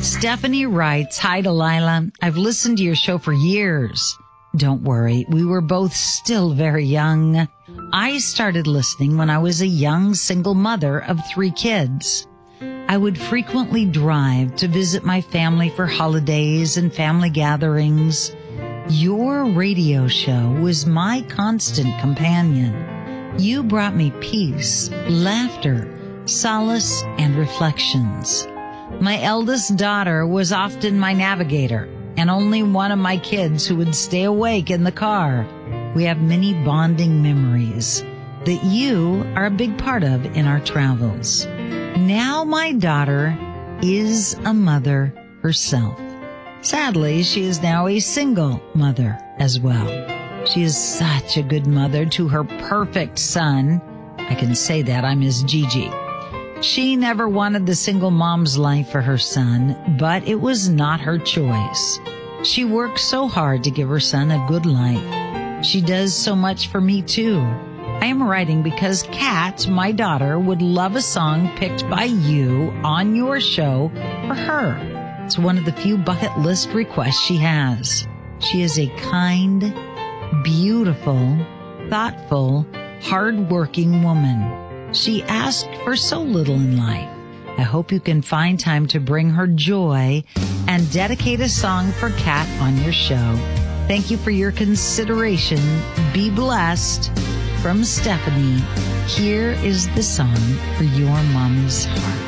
Stephanie writes, "Hi, Delilah. I've listened to your show for years. Don't worry, we were both still very young. I started listening when I was a young single mother of 3 kids. I would frequently drive to visit my family for holidays and family gatherings. Your radio show was my constant companion. You brought me peace, laughter, solace, and reflections. My eldest daughter was often my navigator, and only one of my kids who would stay awake in the car. We have many bonding memories that you are a big part of in our travels. Now my daughter is a mother herself. Sadly, she is now a single mother as well. She is such a good mother to her perfect son. I can say that, I'm his Gigi. She never wanted the single mom's life for her son, but it was not her choice. She works so hard to give her son a good life. She does so much for me too. I am writing because Kat, my daughter, would love a song picked by you on your show for her. It's one of the few bucket list requests she has. She is a kind, beautiful, thoughtful, hard-working woman. She asked for so little in life. I hope you can find time to bring her joy and dedicate a song for Kat on your show. Thank you for your consideration. Be blessed. From Stephanie, here is the song for your mommy's heart."